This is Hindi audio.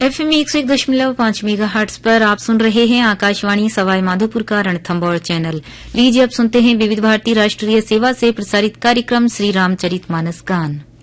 FM 101.5 मेगाहर्ट्ज पर आप सुन रहे हैं आकाशवाणी सवाई माधोपुर का रणथंभौर चैनल। लीजिए अब सुनते हैं विविध भारती राष्ट्रीय सेवा से प्रसारित कार्यक्रम श्री रामचरितमानस गान।